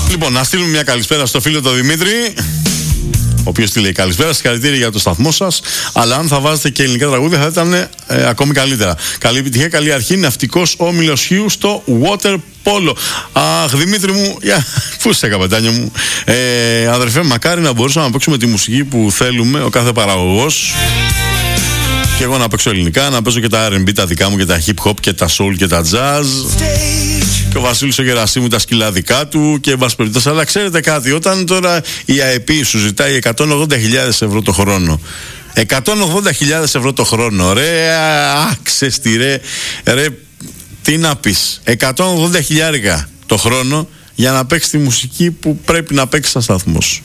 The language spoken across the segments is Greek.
Λοιπόν, να στείλουμε μια καλησπέρα στο φίλο τον Δημήτρη, ο οποίος τη λέει καλησπέρα, συγχαρητήρια για το σταθμό σας. Αλλά αν θα βάζετε και ελληνικά τραγούδια θα ήταν ακόμη καλύτερα. Καλή επιτυχία, καλή αρχή. Ναυτικός Όμιλος Χίου στο water polo. Αχ, Δημήτρι μου, πού είσαι, καπετάνιο μου. Αδερφέ, μακάρι να μπορούσαμε να παίξουμε τη μουσική που θέλουμε, ο κάθε παραγωγός. Και εγώ να παίξω ελληνικά, να παίζω και τα R&B τα δικά μου και τα hip hop και τα soul και τα jazz. Και ο Βασίλης ο Γερασίμου τα σκυλά δικά του και εν περιπτώσει. Αλλά ξέρετε κάτι, όταν τώρα η ΑΕΠ σου ζητάει 180.000 ευρώ το χρόνο. 180.000 ευρώ το χρόνο, ρε, άξεστη, ρε, τι να πεις. 180.000 το χρόνο για να παίξει τη μουσική που πρέπει να παίξει σαν σταθμός.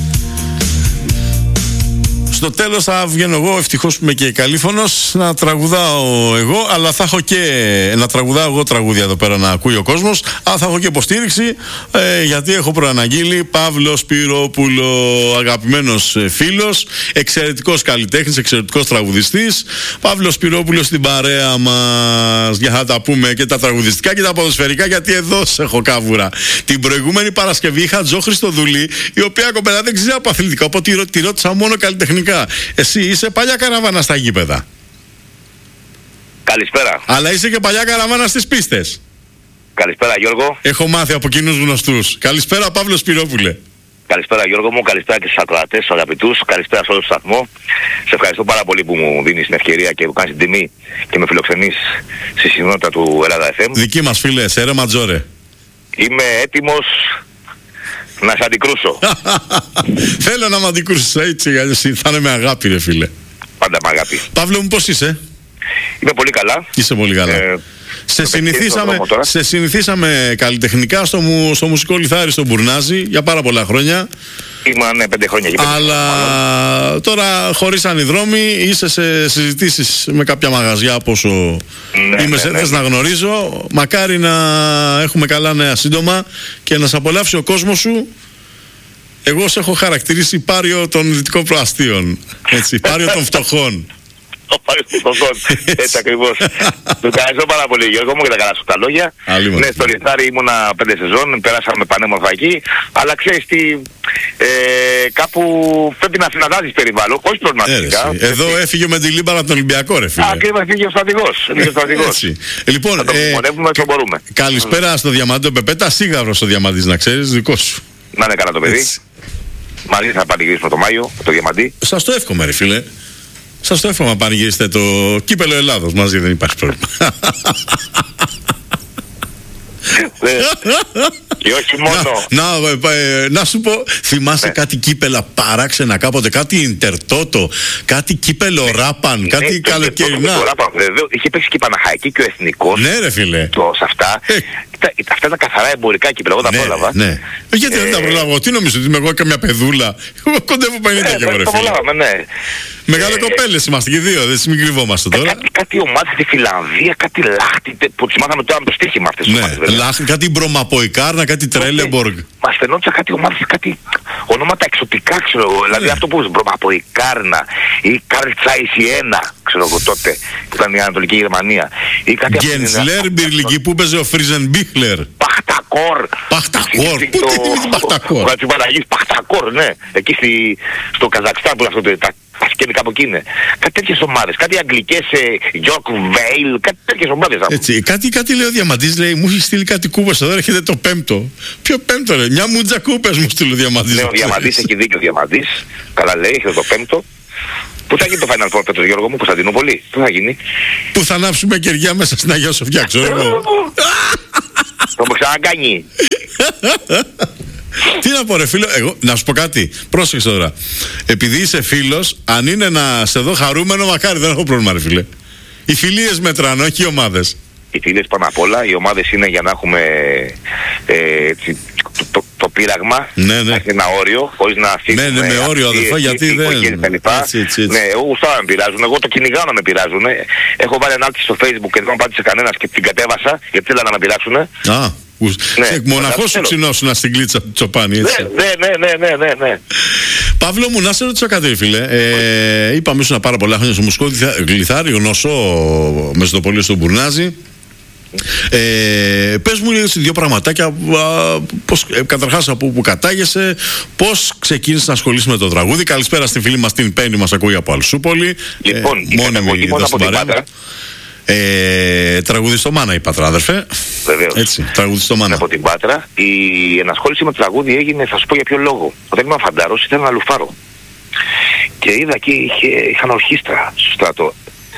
Στο τέλος θα βγαίνω εγώ, ευτυχώς που είμαι και καλήφωνος, να τραγουδάω εγώ, αλλά θα έχω και να τραγουδάω εγώ τραγούδια εδώ πέρα να ακούει ο κόσμος, αλλά θα έχω και υποστήριξη, γιατί έχω προαναγγείλει Παύλο Σπυρόπουλο, αγαπημένος φίλος, εξαιρετικός καλλιτέχνης, εξαιρετικός τραγουδιστής. Παύλο Σπυρόπουλο στην παρέα μας, για να τα πούμε και τα τραγουδιστικά και τα ποδοσφαιρικά, γιατί εδώ σε έχω κάβουρα. Την προηγούμενη Παρασκευή είχα Τζο Χριστοδουλή, η οποία κοπέλα δεν ξέρει από αθλητικά, οπότε τη ρώτησα μόνο καλλιτεχνικά. Εσύ είσαι παλιά καραβάνα στα γήπεδα. Καλησπέρα. Αλλά είσαι και παλιά καραβάνα στις πίστες. Καλησπέρα, Γιώργο. Έχω μάθει από κοινούς γνωστούς. Καλησπέρα, Παύλο Σπυρόπουλε. Καλησπέρα, Γιώργο μου. Καλησπέρα και στους ακροατές, στους αγαπητούς. Καλησπέρα σε όλο το σταθμό. Σε ευχαριστώ πάρα πολύ που μου δίνεις την ευκαιρία και μου κάνεις την τιμή και με φιλοξενείς στη συχνότητα του Ελλάδα FM. Δική μας φίλε, Σέρα Ματζόρε. Είμαι έτοιμος να σε αντικρούσω. Θέλω να με αντικρούσεις έτσι, θα είναι με αγάπη, ρε φίλε. Πάντα με αγάπη. Παύλο μου, πώς είσαι? Είμαι πολύ καλά. Είσαι πολύ καλά. Σε συνηθίσαμε καλλιτεχνικά στο μουσικό λιθάρι στο Μπουρνάζι για πάρα πολλά χρόνια. Ήμουν 5 χρόνια εκεί. Αλλά τώρα χωρίσαν οι δρόμοι, είσαι σε συζητήσεις με κάποια μαγαζιά από όσο θες να γνωρίζω. Μακάρι να έχουμε καλά νέα σύντομα και να σε απολαύσει ο κόσμος σου. Εγώ σε έχω χαρακτηρίσει πάριο των δυτικών προαστίων. Έτσι, πάριο των φτωχών. Έτσι ακριβώς. Του ευχαριστώ πάρα πολύ, Γιώργο μου, για τα καλά σου τα λόγια. Ναι, στο λιθάρι ήμουνα 5 σεζόν, περάσαμε πανέμορφα εκεί. Αλλά ξέρεις τι, κάπου πρέπει να συναντάζεις περιβάλλον, όχι προβληματικά. Εδώ έφυγε με τη λίμπαρα από τον Ολυμπιακό, ρε φίλε. Ακριβώς, έφυγε ο στρατηγός. Λοιπόν, θα το μονεύουμε όσο μπορούμε. Καλησπέρα στο Διαμαντή τον Πεπέτα, σίγαυρος ο Διαμαντής, να ξέρεις, δικό σου. Να είναι καλά το παιδί. Μαζί θα πανηγυρίσουμε το Μάιο, το Διαμαντή. Σας το εύχομαι, ρε φίλε. Σας το εύχομαι να πανηγυρίσετε το κύπελο Ελλάδος μαζί, δεν υπάρχει πρόβλημα. Και όχι μόνο. Να σου πω, θυμάσαι κάτι κύπελα παράξενα κάποτε, κάτι Ιντερτότο, κάτι κύπελο Ράπαν, κάτι καλοκαιρινά. Είχε παίξει και η Παναχαϊκή και ο Εθνικός. Ναι, ρε φίλε. Σε αυτά. Αυτά ήταν καθαρά εμπορικά κύπελα, εγώ τα πρόλαβα. Ναι. Γιατί δεν τα πρόλαβα, τι νομίζω ότι είμαι εγώ καμιά παιδούλα? Εγώ κοντεύω 50 και εγώ, ρε φίλε. Μεγάλε κοπέλες είμαστε και δύο, δεν συγκρυβόμαστε τώρα. Κάτι ομάδες στη Φιλανδία, κάτι Λάχτη, που τις μάθαμε τώρα με το στοίχημα αυτές τις ομάδες. Λάχτη, κάτι Μπρομαποϊκάρνα, κάτι Τρέλεμποργκ. Μας φαινόντουσαν κάτι ομάδες, κάτι ονόματα εξωτικά, ξέρω εγώ. Δηλαδή αυτό που Μπρομαποϊκάρνα ή Καρλ Τσάις Ιένα, ξέρω εγώ τότε, που ήταν η Ανατολική Γερμανία. Γκένσλερ, Μπιρλική, που παίζει ο Φριζενμπίχλερ. Παχτακόρ. Παχτακόρ, πού τι θυμίζει Παχτακόρ? Ο Κατσιμπαναγής Παχτακόρ, ναι. Εκεί στο Καζακστάν που είναι αυτό τα σκένη κάπου εκεί είναι. Κάτι τέτοιες ομάδες, κάτι αγγλικές, York Vale, κάτι τέτοιες ομάδες. Έτσι, κάτι λέει ο Διαμαντής, λέει, μου έχει στείλει κάτι κούπες εδώ, έρχεται το πέμπτο. Ποιο πέμπτο, ρε? Μια μουτζα κούπες μου στείλει ο Διαμαντής. Ναι, ο Διαμαντής έχει δίκιο, ο Διαμαντής. Καλά λέει, έχει το πέμπτο. Πού θα γίνει το Final Four φέτος, Γιώργο μου, Κωνσταντινούπολη? Πού θα γίνει? Πού θα ανάψουμε κεριά μέσα στην Αγία Σοφιά, ξέρω εγώ. Το μου ξανακάνει. Τι να πω, ρε φίλο, εγώ να σου πω κάτι. Πρόσεξε τώρα. Επειδή είσαι φίλος, αν είναι να σε δω χαρούμενο, μακάρι, δεν έχω πρόβλημα, ρε φίλε. Οι φιλίες μετράνε, όχι οι ομάδες. Οι φιλίες πάνω απ' όλα, οι ομάδες είναι για να έχουμε το πείραγμα, ένα όριο, χωρίς να αφήσουμε. Ναι, με όριο, αδερφά, γιατί δεν. Ναι, εγώ γουστάω να με πειράζουν, εγώ το κυνηγάω να με πειράζουν. Έχω βάλει ανάρτηση στο Facebook και δεν μου απάντησε κανένας και την κατέβασα, γιατί θέλω να με πειράξουν. Μοναχός σου ξυνώσουνα στην κλίτσα του Τσοπάνη, έτσι. Ναι. Παύλο μου, να σε ρωτήσω κάτι, φίλε. Είπαμε ήσουν πάρα πολλά χρόνια στο μουσικό λιθάρι, γνωστό μεσοτοπολείο στον Μπουρνάζι. Πες μου λίγο δύο πραγματάκια. Καταρχάς, από που κατάγεσαι, πώς ξεκίνησες να ασχολείσαι με το τραγούδι? Καλησπέρα στην φίλη μας την Πέννη, μας ακούει από Αλσούπολη. Λοιπόν, η από την Πάτρα. Τραγουδιστό μάνα η Πάτρα, αδερφέ. Βεβαίως. Έτσι, τραγουδιστό μάνα. Από την Πάτρα. Η ενασχόληση με το τραγούδι έγινε, θα σου πω για ποιο λόγο. Όταν ήμουν φαντάρος, ήθελα να λουφάρω. Και είδα εκεί είχαν ορχήστρα στο στρατό.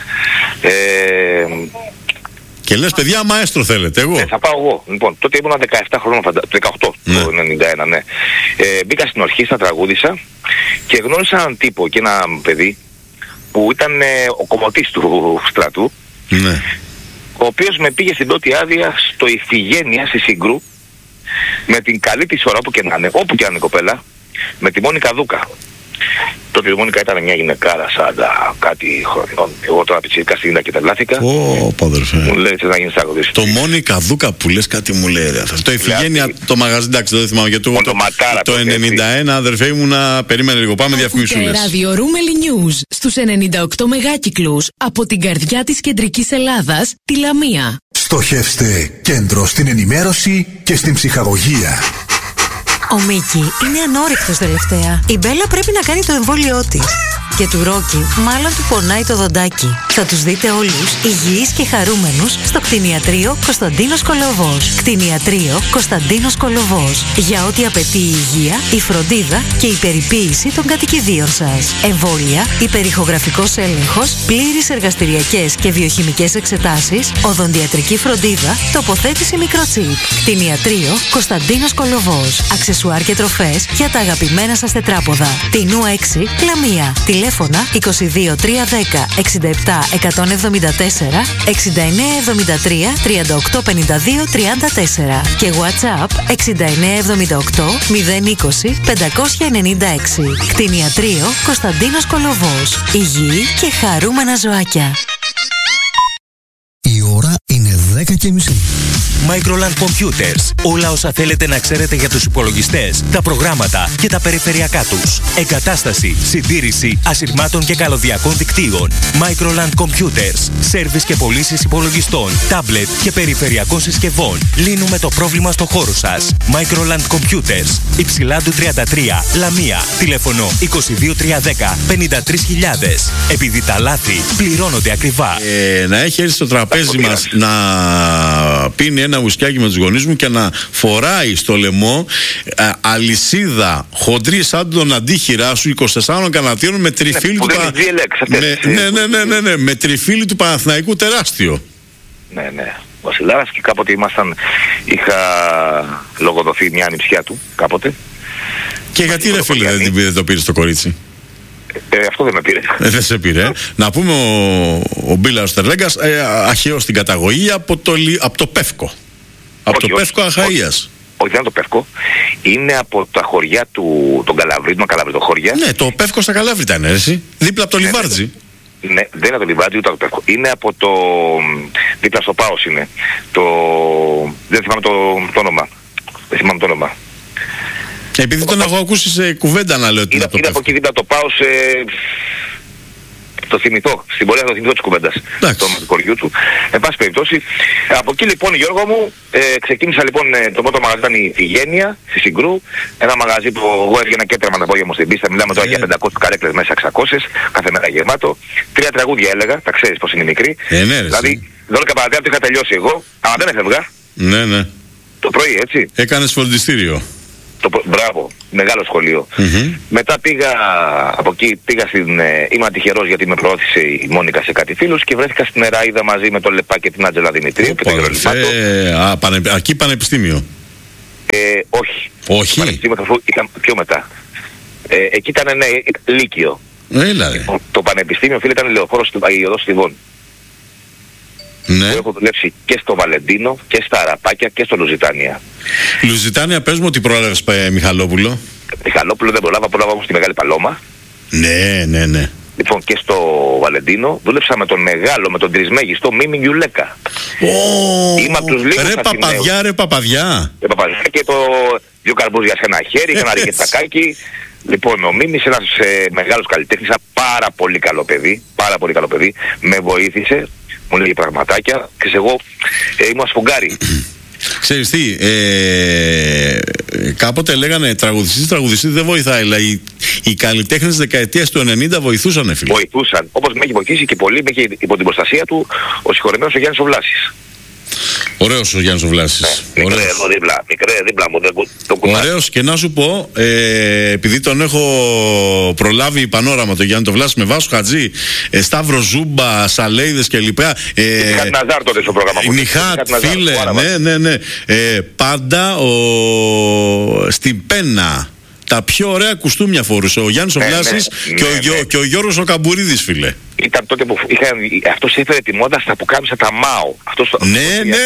Και λες, παιδιά, μαέστρο θέλετε, εγώ. Θα πάω εγώ. Λοιπόν, τότε ήμουν 17 χρόνων, 18, το 91, ναι. Μπήκα στην ορχήστρα, τραγούδισα και γνώρισα έναν τύπο και ένα παιδί που ήταν ο κομμωτής του στρατού, ναι. Ο οποίος με πήγε στην πρώτη άδεια στο Ιφηγένεια, στη Συγκρού, με την καλή της ώρα όπου και να είναι, όπου και να είναι η κοπέλα, με τη Μόνικα Δούκα. Τότε η Μόνικα ήταν μια γυναικάρα 40 κάτι χρονών. Εγώ τώρα πιτσίρικα στην Ίντα και τρελάθηκα. Παδερφέ. Μου λέει να γίνεις τραγουδιστής. Το Μόνικα Δούκα που λες κάτι μου λέει. Το Ιφηγένεια, το μαγαζί, εντάξει, δεν θυμάμαι γιατί το 91, αδερφέ, ήμουνα. Περίμενε λίγο, πάμε διαφημίσουλες. Ράδιο Ρούμελι News στους 98 μεγάκυκλους από την καρδιά της κεντρικής Ελλάδας, τη Λαμία. Στοχεύστε κέντρο στην ενημέρωση και στην ψυχαγωγία. Ο Μίκη είναι ανόρυκτος τελευταία. Η Μπέλα πρέπει να κάνει το εμβόλιό της. Και του Ρόκι μάλλον του πονάει το δοντάκι. Θα τους δείτε όλους υγιείς και χαρούμενους στο κτηνιατρίο Κωνσταντίνος Κολοβός. Κτηνιατρίο Κωνσταντίνος Κολοβός. Για ό,τι απαιτεί η υγεία, η φροντίδα και η περιποίηση των κατοικιδίων σας. Εμβόλια, υπερηχογραφικός έλεγχος, πλήρεις εργαστηριακές και βιοχημικές εξετάσεις, οδοντιατρική φροντίδα, τοποθέτηση μικροτσίπ. Κτηνιατρίο Κωνσταντίνος Κολοβός. Αξεσουάρ και τροφές για τα αγαπημένα σας τετράποδα. Τινού 6, Λαμία. Τηλέφωνα 22 310 67 174 69 73 38 52 34 και WhatsApp 69 78 020 596. Κτηνιατρίο Κωνσταντίνος Κολοβός. Υγιή και χαρούμενα ζωάκια. Η ώρα είναι 10:30. Microland Computers. Όλα όσα θέλετε να ξέρετε για τους υπολογιστές, τα προγράμματα και τα περιφερειακά τους. Εγκατάσταση, συντήρηση ασυρμάτων και καλωδιακών δικτύων. Microland Computers. Σέρβις και πωλήσεις υπολογιστών, τάμπλετ και περιφερειακών συσκευών. Λύνουμε το πρόβλημα στο χώρο σας. Microland Computers. Υψηλάντου 33, Λαμία. Τηλέφωνο 22 310 53.000. Επειδή τα λάθη πληρώνονται ακριβά. Να έχει έρθει στο τραπέζι μας να πίνει ένα ουσκιάκι με τους γονείς μου και να φοράει στο λαιμό αλυσίδα χοντρή σαν τον αντίχειρά σου 24 κανατίων με τριφύλι με τριφύλι του Παναθηναϊκού τεράστιο. Ναι, ναι. Ο Βασιλάρας και κάποτε είχα λογοδοθεί μια ανιψιά του κάποτε. Και γιατί ρε φίλε δεν το πήρε το κορίτσι? Αυτό δεν με πήρε. Δεν σε πήρε. Να πούμε ο Μπίλαρος Τερλέγκας αχαίος στην καταγωγή από το Πεύκο. Από το Πεύκο Αχαΐας. Όχι, δεν είναι το Πεύκο. Είναι από τα χωριά των Καλαβρίτων, Καλαβριτοχώρια. Ναι, το Πεύκο στα Καλάβρητα είναι, εσύ. Δίπλα από το Λιβάρτζι. Ναι, δεν είναι το Λιβάρτζι ούτε το Πεύκο. Είναι από το. Δίπλα στο Πάος είναι. Δεν θυμάμαι το όνομα. Δεν θυμάμαι το όνομα. Επειδή τον έχω ακούσει σε κουβέντα να λέω ότι είναι από εκεί δίπλα το Πάος. Το θυμηθώ, στην πορεία το θυμηθώ της κουβέντας του κοριού του. Εν πάση περιπτώσει, από εκεί λοιπόν Γιώργο μου, ξεκίνησα λοιπόν, το πρώτο μαγαζί ήταν η Φιγένεια, στη Συγκρού, ένα μαγαζί που εγώ έβγαινα και έτρεμα τα πόδια μου στην πίστα, μιλάμε τώρα για 500 καρέκλες μέσα, 600, κάθε μέρα γεμάτο, 3 τραγούδια έλεγα, τα ξέρεις πως είναι μικρή, δηλαδή 12 παρατέρα το είχα τελειώσει εγώ, αλλά δεν έφευγα. Ναι, ναι. Το πρωί, έτσι. Έκανες φροντιστήριο. Μπράβο, μεγάλο σχολείο. Μετά πήγα από εκεί, ήμουν τυχερός γιατί με προώθησε η Μόνικα σε κάτι φίλους και βρέθηκα στην Εράιδα μαζί με τον Λεπά και την Άντζελα Δημητρίου και τον Γερολιμάτο. Εκεί πανεπιστήμιο? Όχι. Όχι. Πανεπιστήμιο ήταν πιο μετά. Εκεί ήταν Λύκειο. Το πανεπιστήμιο φίλε ήταν Λεωφόρος Οδός Θηβών. Ναι. Έχω δουλέψει και στο Βαλεντίνο και στα Αραπάκια και στο Λουζιτάνια. Λουζιτάνια, πες μου ότι πρόλαβες Μιχαλόπουλο. Μιχαλόπουλο δεν πρόλαβα όμως στη Μεγάλη Παλώμα. Ναι, ναι, ναι. Λοιπόν και στο Βαλεντίνο δούλεψα με τον μεγάλο, με τον τρισμέγιστο Μίμη Γιουλέκα. Είμαι από τους λίγους ρε παπαδιά. Και το 2 καρπούζια σε ένα χέρι, ένα ρικετακάκι. Λοιπόν, ο Μίμης, ένας μεγάλος καλλιτέχνης, ένα πάρα πολύ καλό παιδί, με βοήθησε, μου λέγει πραγματάκια και εγώ ήμουν ασφουγγάρι. Ξέρεις τι, κάποτε λέγανε τραγουδιστής δεν βοηθάει, αλλά οι καλλιτέχνες της δεκαετίας του 90 βοηθούσαν, φίλε. Βοηθούσαν, όπως με έχει βοηθήσει και πολύ, με έχει υπό την προστασία του ο συγχωρεμένος ο Γιάννης ο Βλάσης. Ωραίος ο Γιάννης ο Βλάσης. Μικρέ δίπλα μου, το κουνάει. Ωραίος, και να σου πω, επειδή τον έχω προλάβει Πανόραμα το Γιάννη το Βλάση με Βάσο Χατζή, Σταύρο Ζούμπα, Σαλέιδες κλπ. Νιχάτ Ναζάρ τότε στο πρόγραμμα μου. Νιχάτ, φίλε, ναι. Πάντα στην Πένα τα πιο ωραία κουστούμια φορούσε ο Γιάννης ο Βλάσης και ο Γιώργος ο Καμπουρίδης, φίλε. Ήταν τότε που αυτός έφερε τη μόδα στα πουκάμισα τα ΜΑΟ. Ναι.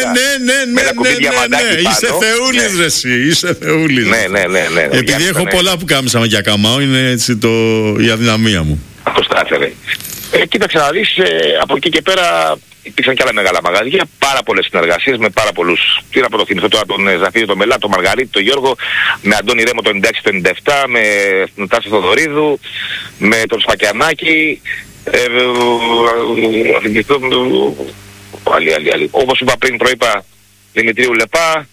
Είσαι θεούλης ρε εσύ, είσαι θεούλης. Ναι. Επειδή έχω πολλά πουκάμισα με γιακαμάο, είναι έτσι η αδυναμία μου. Αυτός τα έφερε. Κοίταξε να δεις, από εκεί και πέρα υπήρξαν και άλλα μεγάλα μαγαζιά, πάρα πολλές συνεργασίες με πάρα πολλούς. Τι να πρωτοθυμηθώ τώρα, τον Ζαφίρη, τον Μελά, τον Μαργαρίτη, τον Γιώργο, με Αντώνη Ρέμο το 96-97, με τον Τάσο Θοδωρίδου, με τον Σπακιανάκη, άλλοι. Όπως είπα πριν, προείπα Δημητρίου Λεπά,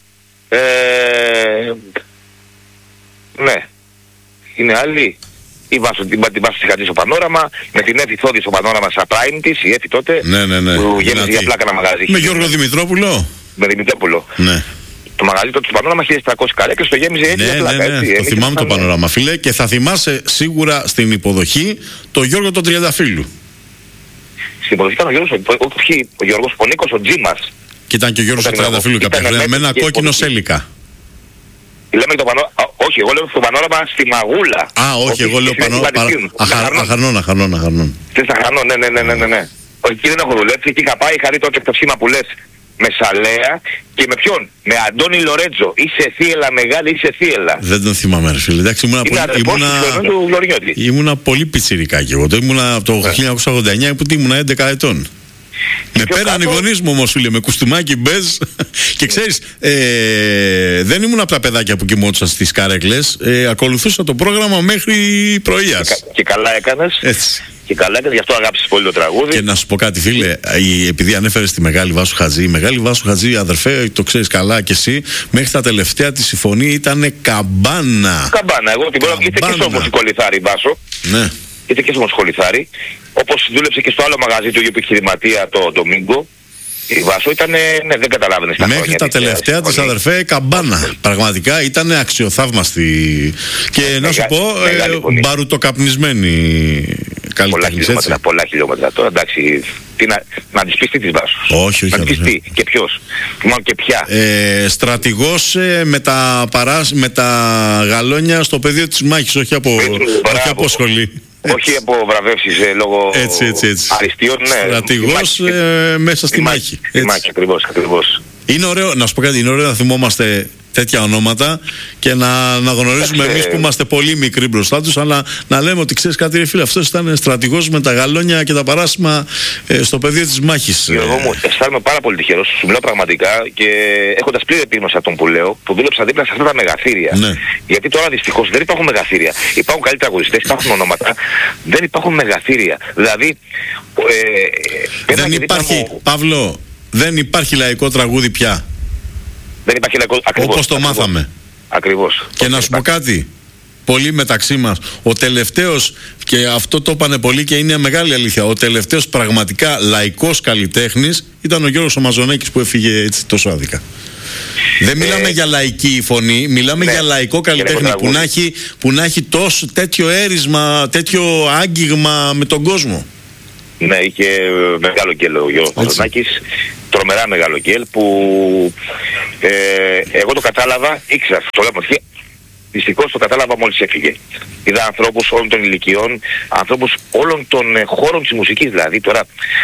ναι, είναι άλλοι. Την Βάσο Σιχατζή στο Πανόραμα, με την Έφη Θόδη στο Πανόραμα στα prime της, η Έφη τότε, που γέμιζε για πλάκα ένα μαγαζί. Με Γιώργο Δημητρόπουλο. Με Δημητρόπουλο. Ναι. Το μαγαζί τότε στο Πανόραμα 1300 καρέκλες, το γέμιζε έτσι για πλάκα. Ναι. Το θυμάμαι το Πανόραμα, φίλε, και θα θυμάσαι σίγουρα στην υποδοχή το Γιώργο τον Τριανταφύλλου. Στην υποδοχή ήταν ο Γιώργος, ο Νίκος, ο Τζίμας. Και ήταν και ο Γιώργος ο Τριανταφύλλου κάποια χρόνια με ένα κόκκινο σέλικα. Λέμε το Πανόραμα, όχι, εγώ λέω στο Πανόραμα στη Μαγούλα. Όχι, εγώ λέω Αχαρνών. Στην Αχαρνών, ναι. Όχι, εκεί δεν έχω δουλέψει, εκεί είχα πάει, είχα δει τότε το σχήμα που λες με Σαλέα και με ποιον, με Αντώνη Λορέτζο. Είσαι θύελα μεγάλη, είσαι θύελα. Δεν τον θυμάμαι ρε φίλε, εντάξει, ήμουνα πολύ πιτσιρικά και εγώ, ήμουνα από το 1989 που ήμουνα 11 ετών. Με πέραν οι γονείς μου όμως, φίλε, με κουστούμάκι μπέζ. Και ξέρεις, δεν ήμουν από τα παιδάκια που κοιμόντουσαν στις καρέκλες. Ακολουθούσα το πρόγραμμα μέχρι πρωίας. Και καλά έκανες. Έτσι. Και καλά έκανες, γι' αυτό αγάπησες πολύ το τραγούδι. Και να σου πω κάτι, φίλε, επειδή ανέφερες τη Μεγάλη Βάσο Χατζή, η Μεγάλη Βάσο Χατζή, αδερφέ, το ξέρεις καλά κι εσύ, μέχρι τα τελευταία της συμφωνία ήταν καμπάνα. Καμπάνα, εγώ την πρώτα ήρθε και στο Μοσικολιθάρι Βάσο. Ναι. Ήρθε και στο Μοσικολιθάρι. Όπως δούλεψε και στο άλλο μαγαζί του ίδιου επιχειρηματία, το Ντομίνγκο. Η Βάσο ήταν, ναι, δεν καταλάβαινε στα μέχρι τα τελευταία της, αδερφέ, καμπάνα. Πραγματικά ήταν αξιοθαύμαστη. Και να σου πω, μπαρουτοκαπνισμένη καλλιτέχνης. Πολλά χιλιόμετρα. Τώρα εντάξει, να της πεις τι της Βάσος. Όχι. Να της πεις τι και ποιος. Μάλλον και ποια. Στρατηγός με τα γαλόνια στο πεδίο της μάχης, όχι από σχολή. Όχι από βραβεύσεις λόγω αριστείων, ναι. Στρατηγός μέσα στη μάχη. Στη μάχη, ακριβώς. Είναι ωραίο, να σου πω κάτι, είναι ωραίο να θυμόμαστε τέτοια ονόματα και να γνωρίζουμε εμείς που είμαστε πολύ μικροί μπροστά τους, αλλά να λέμε ότι ξέρεις κάτι ρε φίλε, αυτός ήταν στρατηγός με τα γαλόνια και τα παράσημα στο πεδίο της μάχης. Γιώργο μου, αισθάνομαι πάρα πολύ τυχερός, σου μιλάω πραγματικά και έχοντας πλήρη επίγνωση από τον που λέω, που δούλεψα δίπλα σε αυτά τα μεγαθύρια. Ναι. Γιατί τώρα δυστυχώς δεν υπάρχουν μεγαθύρια. Υπάρχουν καλοί τραγουδιστές, υπάρχουν ονόματα, δεν υπάρχουν μεγαθύρια. Δηλαδή, δεν υπάρχει, Παύλο, δεν υπάρχει λαϊκό τραγούδι πια. Δεν υπάρχει λαϊκό, όπως το μάθαμε. Ακριβώς. Και να σου πω κάτι, πολύ μεταξύ μας, ο τελευταίος, και αυτό το είπανε πολύ και είναι μεγάλη αλήθεια, ο τελευταίος πραγματικά λαϊκός καλλιτέχνης ήταν ο Γιώργος ο Μαζονέκης που έφυγε έτσι τόσο άδικα. Δεν μιλάμε για λαϊκή φωνή, μιλάμε για λαϊκό καλλιτέχνη που να έχει τόσο τέτοιο έρισμα, τέτοιο άγγιγμα με τον κόσμο. Ναι, είχε μεγάλο γκέλ ο Γιώργος Μαζονάκης, τρομερά μεγάλο γκέλ που εγώ το κατάλαβα, ήξερα, το λέω μορφή, δυστυχώς το κατάλαβα μόλις έφυγε. Είδα ανθρώπους όλων των ηλικιών, ανθρώπους όλων των χώρων της μουσικής, δηλαδή τώρα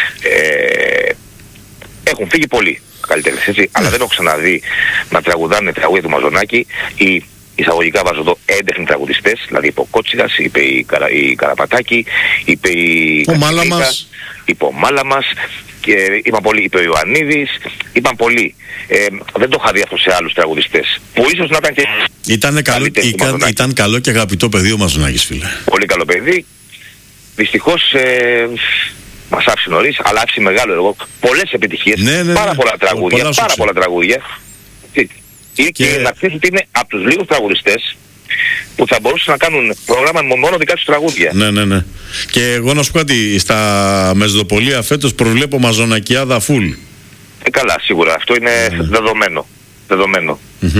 έχουν φύγει πολλοί καλλιτέχνες, έτσι, αλλά δεν έχω ξαναδεί να τραγουδάνε τραγούδια του Μαζονάκη ή εισαγωγικά βάζω εδώ έντεχνοι τραγουδιστές, δηλαδή είπε ο Κότσιγας, είπε η Καραπατάκη, είπε η Μάλαμας, είπε ο Μάλαμας, και είπαν πολλοί, είπε ο Ιωαννίδης, είπαν πολλοί. Δεν το είχα δει αυτό σε άλλους τραγουδιστές. Που ίσως να ήταν και... Ήταν καλό και αγαπητό παιδί ο Μαζονάκης, φίλε. Πολύ καλό παιδί. Δυστυχώς μας άφησε νωρίς, αλλά άφησε μεγάλο έργο. Πολλές επιτυχίες, πάρα πολλά τραγούδια. Πολλά τραγούδια. Και να ξέρεις ότι είναι από τους λίγους τραγουδιστές που θα μπορούσαν να κάνουν πρόγραμμα με μόνο δικά τους τραγούδια. Ναι. Και εγώ να σου πω κάτι, στα Μεσδοπολία φέτος προβλέπω Μαζονακιάδα φουλ. Καλά, σίγουρα. Αυτό είναι δεδομένο.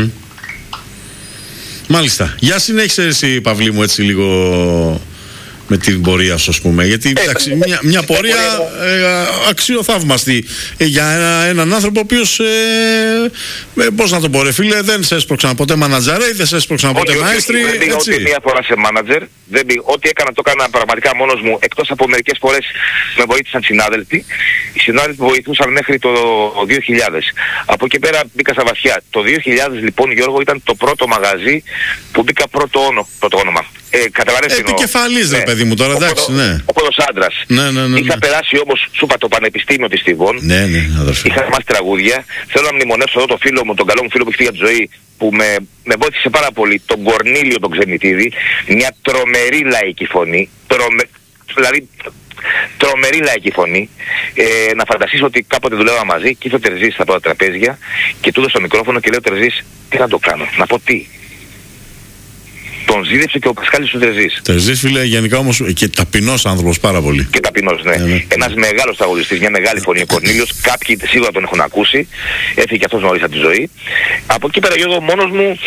Μάλιστα. Για συνέχισε εσύ, Παυλή μου, έτσι λίγο με την πορεία σου, ας πούμε. Γιατί εντάξει, μια πορεία αξιοθαύμαστη για έναν άνθρωπο ο οποίος, πώς να το πω ρε φίλε, δεν σε έσπρωξαν ποτέ μανατζαρέι, δεν σε έσπρωξαν ποτέ μαέστρι. Δεν πήγα ούτε μία φορά σε μάνατζερ. Ό,τι έκανα το έκανα πραγματικά μόνος μου, εκτός από μερικές φορές με βοήθησαν συνάδελφοι. Οι συνάδελφοι βοηθούσαν μέχρι το 2000. Από εκεί πέρα μπήκα στα βαθιά. Το 2000 λοιπόν, Γιώργο, ήταν το πρώτο μαγαζί που μπήκα πρώτο όνομα. Επικεφαλής ρε παιδί μου τώρα, εντάξει, ναι. Ο πρώτος άντρας. Ναι. Είχα περάσει όμως, σου είπα, το Πανεπιστήμιο της Τιβών. Ναι, αδερφέ. Είχα μάθει τραγούδια. Θέλω να μνημονεύσω εδώ το φίλο μου, τον καλό μου φίλο που έχει φύγει από τη ζωή, που με βοήθησε πάρα πολύ, τον Κορνήλιο τον Ξενιτίδη. Μια τρομερή λαϊκή φωνή. Δηλαδή, τρομερή λαϊκή φωνή. Να φανταστείς ότι κάποτε δουλεύαμε μαζί και ήρθε ο Τερζής στα πρώτα τραπέζια και του έδωσε το μικρόφωνο και λέει ο Τερζής, τι να το κάνω, να πω τι. Τον ζήτησε και ο Πασχάλης του Τερζής. Τερζής, φίλε, γενικά όμως και ταπεινός άνθρωπος πάρα πολύ. Και ταπεινός, ναι. Ένας μεγάλος τραγουδιστής, μια μεγάλη φωνή, ο Κορνήλιος. Κάποιοι σίγουρα τον έχουν ακούσει. Έφυγε και αυτός νωρίς από τη ζωή. Από εκεί πέρα, Γιώργο, μόνος μου,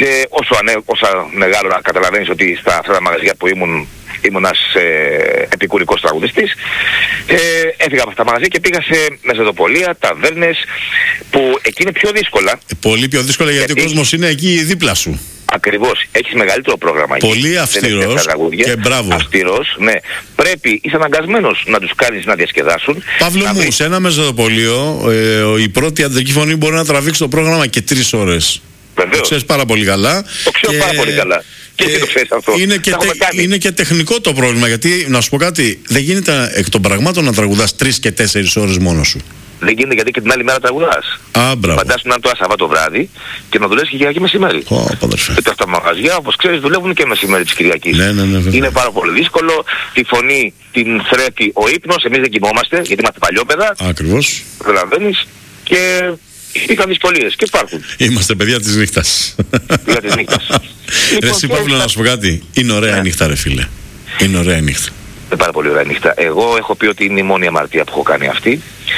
όσα μεγάλο να καταλαβαίνεις ότι στα αυτά τα μαγαζιά που ήμουν ένας επικουρικός τραγουδιστής. Έφυγα από αυτά τα μαγαζιά και πήγα σε μεσοδοπολία, ταβέρνες, που εκεί είναι πιο δύσκολα. Πολύ πιο δύσκολα γιατί ο κόσμος είναι εκεί δίπλα σου. Ακριβώς. Έχεις μεγαλύτερο πρόγραμμα. Πολύ αυστηρός και μπράβο. Αυστηρός, ναι. Πρέπει, είσαι αναγκασμένος να τους κάνεις να διασκεδάσουν. Παύλο μου, σε ένα μεσοδοπολείο η πρώτη αντρική φωνή μπορεί να τραβήξει το πρόγραμμα και 3 ώρες. Βεβαίως. Το ξέρεις πάρα πολύ καλά. Το ξέρω πάρα πολύ καλά. Και εσύ το ξέρεις αυτό. Είναι και τεχνικό το πρόβλημα, γιατί να σου πω κάτι, δεν γίνεται εκ των πραγμάτων να τραγουδάς 3 και 4 ώρες μόνος σου. Δεν γίνεται γιατί και την άλλη μέρα τραγουδάς. Φαντάσου να είναι το Σαββάτο βράδυ και να δουλεύεις και Κυριακή μεσημέρι. Γιατί αυτά τα μαγαζιά, όπως ξέρεις, δουλεύουν και μεσημέρι της Κυριακής. Ναι, είναι πάρα πολύ δύσκολο. Τη φωνή την θρέφει ο ύπνος. Εμείς δεν κοιμόμαστε γιατί είμαστε παλιόπαιδα. Ακριβώς. Καταλαβαίνεις. Και υπήρχαν δυσκολίες και υπάρχουν. Είμαστε παιδιά της νύχτας. Παιδιά της νύχτας. Ρε εσύ, Παύλο, να σου πω κάτι. Είναι ωραία νύχτα, ρε φίλε. Είναι ωραία νύχτα. Είναι πάρα πολύ ωραία νύχτα. Εγώ έχω πει ότι είναι η μόνη αμαρτία που έχω κάνει αυτή.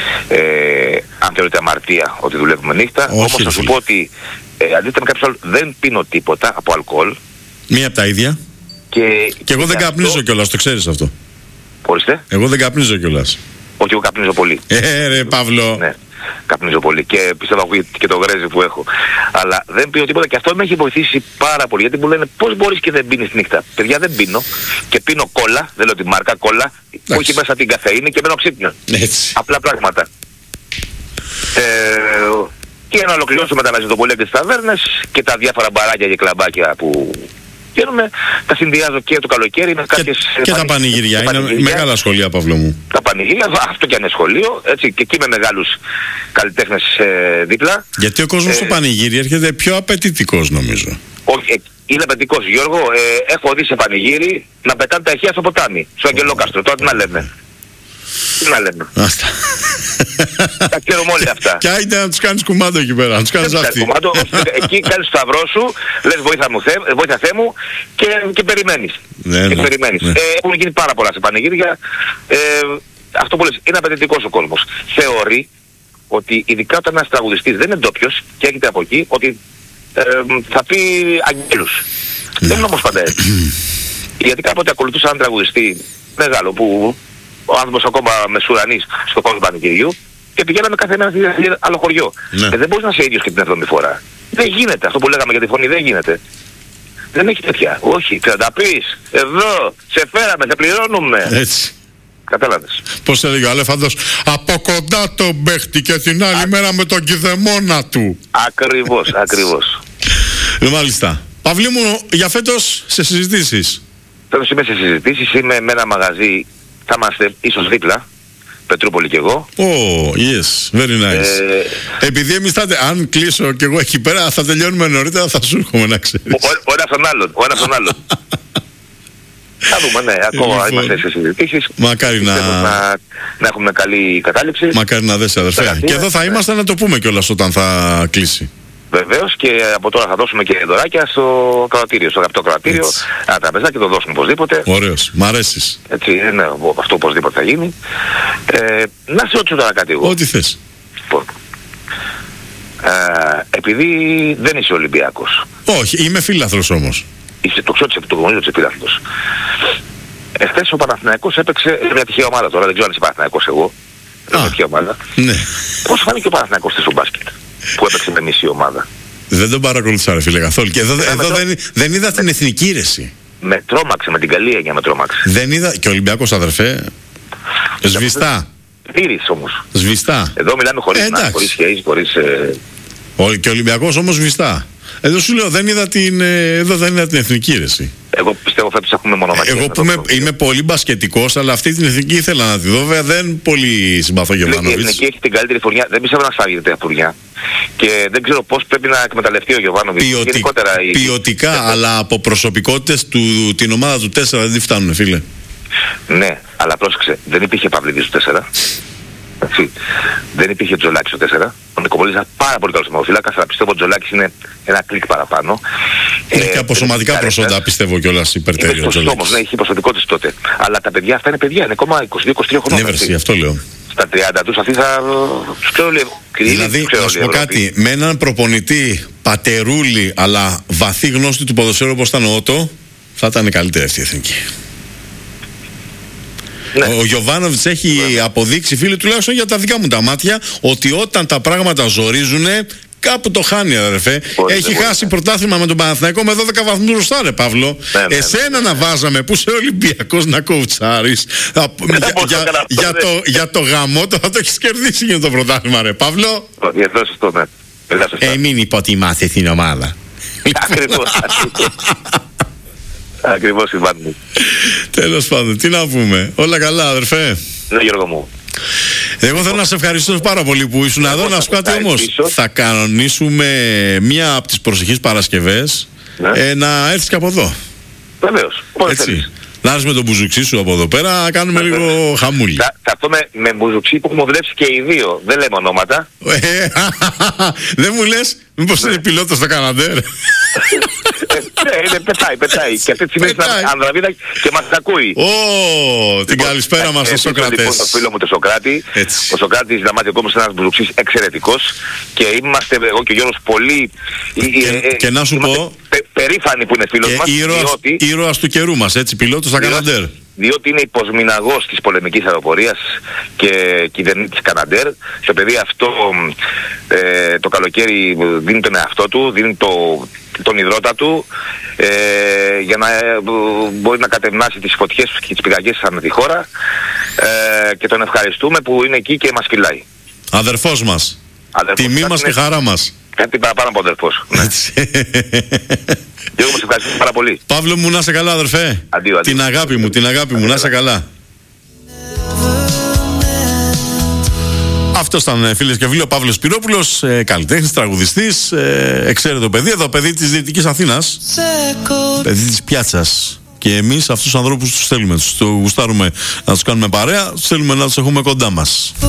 Αν θεωρείται αμαρτία ότι δουλεύουμε νύχτα. Όμως θα σου πω ότι αντίθετα με κάποιος άλλος δεν πίνω τίποτα από αλκοόλ. Μία από τα ίδια. Και εγώ δεν καπνίζω κιόλας, το ξέρεις αυτό. Ορίστε. Εγώ δεν καπνίζω κιόλας. Όχι, εγώ καπνίζω πολύ. Ρε Παύλο. Ναι. Καπνίζω πολύ και πιστεύω και το γρέζι που έχω. Αλλά δεν πίνω τίποτα και αυτό με έχει βοηθήσει πάρα πολύ. Γιατί μου λένε πώς μπορείς και δεν πίνεις νύχτα. Παιδιά, δεν πίνω και πίνω κόλλα, δεν λέω τη μάρκα, κόλλα που έχει μέσα την καφεΐνη και μένω ξύπνιο. Απλά πράγματα. Και να ολοκληρώσω με τα μεσοδοπολία και τις ταβέρνες και τα διάφορα μπαράκια και κλαμπάκια που γίνομαι. Τα συνδυάζω και το καλοκαίρι με κάποιες... Και τα πανηγυριά, είναι μεγάλα σχολεία, Παύλο μου. Τα πανηγυριά, αυτό και αν είναι σχολείο, έτσι, και εκεί με μεγάλους καλλιτέχνες δίπλα. Γιατί ο κόσμος στο πανηγύρι έρχεται πιο απαιτητικός, νομίζω. Όχι, είναι απαιτητικός, Γιώργο. Έχω δει σε πανηγύρι να πετάνε τα ηχεία στο ποτάμι, στο Αγγελόκαστρο. Τώρα τι να λέμε. Τι να λέμε. Άστα. Τα ξέρουμε όλοι αυτά. Και άιντε να τους κάνεις κουμάντο εκεί πέρα, να τους κάνεις αυτή. Εκεί κάνεις το σταυρό σου, λες βοήθεια Θεέ μου και περιμένεις. Και περιμένεις. Έχουν γίνει πάρα πολλά σε πανηγύρια. Αυτό που λες, είναι απαιτητικός ο κόσμος. Θεωρεί ότι ειδικά όταν ένας τραγουδιστής δεν είναι ντόπιος και έρχεται από εκεί, ότι θα πει αγγέλους. Δεν είναι όμως πάντα έτσι. Γιατί κάποτε ακολουθούσα έναν τραγουδιστή μεγάλο που ο άνθρωπος ακόμα μεσουρανής στο χώρο του πανηγυριού και πηγαίναμε κάθε μέρα σε άλλο χωριό. Δεν μπορείς να είσαι ίδιος και την 7η φορά. Δεν γίνεται. Αυτό που λέγαμε για τη φωνή δεν γίνεται. Δεν έχει τέτοια. Όχι. Θα τα πεις. Εδώ. Σε φέραμε. Σε πληρώνουμε. Έτσι. Κατάλαβες. Πώς έλεγε ο Αλέφαντος, από κοντά τον παίχτη και την άλλη μέρα με τον κηδεμόνα του. Ακριβώς. Ακριβώς. Μάλιστα. Παυλή μου, για φέτος σε συζητήσεις. Φέτος είμαι σε συζητήσεις. Είμαι με ένα μαγαζί. Θα είμαστε ίσως δίπλα. Πετρούπολη κι εγώ. Yes, very nice. Επειδή εμείς αν κλείσω κι εγώ εκεί πέρα, θα τελειώνουμε νωρίτερα, θα σου έρχομαι να ξέρεις. Ο ένας τον άλλον. Θα δούμε, ναι, ακόμα είμαστε σε συζητήσεις. Μακάρι να έχουμε καλή κατάληψη. Μακάρι να δέσει, αδερφέ. Και εδώ θα είμαστε να το πούμε κιόλας όταν θα κλείσει. Βεβαίως, και από τώρα θα δώσουμε και δωράκια στο κρατήριο, στο αγαπητό κρατήριο. Ένα τραπεζάκι και το δώσουμε οπωσδήποτε. Ωραίος, μ' αρέσεις. Έτσι, ναι, αυτό οπωσδήποτε θα γίνει. Να σε ρωτήσω τώρα κάτι εγώ. Ό,τι θες. Επειδή δεν είσαι Ολυμπιακός. Όχι, είμαι φίλαθλος όμως. Το ξέρω ότι το γνωρίζω ότι είσαι φίλαθλος. Εχθές ο Παναθηναϊκός έπαιξε μια τυχαία ομάδα τώρα, δεν ξέρω αν είσαι Παναθηναϊκός εγώ. Μια τυχαία ομάδα. Ναι. Πώς φάνηκε ο Παναθηναϊκός στο μπάσκετ που έπαιξε με μισή ομάδα? Δεν τον παρακολουθήσα, ρε φίλε, καθόλου. Και εδώ δεν είδα την εθνική ήρεση. Με τρόμαξε, με την καλή έννοια με τρόμαξε. Δεν είδα. Και ο Ολυμπιακός, αδερφέ. Σβηστά. Πήρης όμως. Σβηστά. Εδώ μιλάμε χωρίς σχέση, χωρίς... Και ο Ολυμπιακός όμως σβηστά. Εδώ σου λέω, δεν είδα την εθνική ήρεση. Εγώ πιστεύω φέτος έχουμε μονομαχία. Εγώ που είμαι πολύ μπασκετικός, αλλά αυτή την εθνική ήθελα να τη δω. Βέβαια δεν πολύ συμπαθώ Γιωβάνοβιτς. Η εθνική έχει την καλύτερη φουρνιά. Δεν πιστεύω να σφάγεται η φουρνιά. Και δεν ξέρω πώς πρέπει να εκμεταλλευτεί ο Γιωβάνοβιτς. Ποιοτικά, αλλά από προσωπικότητες την ομάδα του 4 δεν τη φτάνουν, φίλε. Ναι, αλλά πρόσεξε, δεν υπήρχε Παυλίδης στο 4. Έτσι. Δεν υπήρχε Τζολάκης στο 4. Ο Νικοπολής ήταν πάρα πολύ καλός θεματοφύλακας, αλλά πιστεύω ότι ο Τζολάκης είναι ένα κλικ παραπάνω. Είναι και από σωματικά προσόντα, πιστεύω κιόλας υπερτέλειο ο Τζολάκης. Όμως, ναι, είχε προσωπικότητες τότε. Αλλά τα παιδιά αυτά είναι παιδιά, είναι ακόμα 22-23 χρόνια. Ναι, αυτό λέω. Στα 30 τους αυτοί θα τους ξέρω λίγο. Δηλαδή, να σου πω κάτι, με έναν προπονητή πατερούλη, αλλά βαθύ γνώστη του ποδοσφαίρου όπως ήταν ο Ότο, θα ήταν καλύτερη αυτή η εθνική. Ναι. Ο Γιωβάνοβιτς έχει αποδείξει, φίλοι, τουλάχιστον για τα δικά μου τα μάτια, ότι όταν τα πράγματα ζορίζουνε, κάπου το χάνει, αδερφέ. Έχει χάσει πρωτάθλημα με τον Παναθηναϊκό με 12 βαθμούς μπροστά, ρε Παύλο. Εσένα να βάζαμε που είσαι Ολυμπιακός να κοουτσάρεις. Για το γαμότο θα το έχεις κερδίσει για το πρωτάθλημα, ρε Παύλο. Σωστό, ναι. Μην υποτιμάστε την ομάδα. Ακριβώς, Ιβάν μου. Τέλος πάντων, τι να πούμε. Όλα καλά, αδερφέ. Ναι, Γιώργο μου. Εγώ θέλω να σε ευχαριστήσω πάρα πολύ που ήσουν εδώ. Να σου πω κάτι όμως. Θα κανονίσουμε μία από τις προσεχείς Παρασκευές να έρθεις και από εδώ. Βεβαίως. Έτσι. Να έρθεις με τον μπουζουξί σου από εδώ πέρα, να κάνουμε λίγο χαμούλι. Θα έρθω με μπουζουξί που έχουμε δουλέψει και οι δύο. Δεν λέμε ονόματα. Δεν μου λες, μήπως είναι πιλότος στο Καναντέρ? Ναι, πετάει. Και αυτή τη στιγμή είναι Ανδραβίδα και μας ακούει. Την καλησπέρα μας στο Σοκράτες. Λοιπόν, το φίλο μου το Σοκράτη. Ο Σοκράτης Δαμάτιο-Κόμος είναι ένας μπουζουξής εξαιρετικός. Και είμαστε εγώ και ο Γιώργος πολύ... Και να σου πω... περήφανοι που είναι φίλος μας. Ήρωας του καιρού μας, έτσι, πιλότος στα Καναντέρ. Διότι είναι υποσμηναγός της πολεμικής αεροπορίας και κυβερνήτης Καναντέρ. Στο παιδί αυτό το καλοκαίρι δίνει τον εαυτό του, δίνει τον υδρότα του για να μπορεί να κατευνάσει τις φωτιές και τις πυρκαγιές ανά τη χώρα, και τον ευχαριστούμε που είναι εκεί και μας φυλάει. Αδερφός μας. Τιμή μας και χαρά μας. Κάτι παραπάνω από αδερφός. Γιώργο μου, σε ευχαριστώ πάρα πολύ. Παύλο μου, να σε καλά, αδερφέ. Αντίο. Την αγάπη μου, να σε καλά. Αυτός ήταν, φίλες και φίλοι, ο Παύλος Σπυρόπουλος, καλλιτέχνης, τραγουδιστής, εξαίρετο παιδί, εδώ παιδί της Δυτικής Αθήνας, παιδί της πιάτσας. Και εμείς αυτούς τους ανθρώπους τους θέλουμε, τους γουστάρουμε να τους κάνουμε παρέα, τους θέλουμε να τους έχουμε κοντά μας.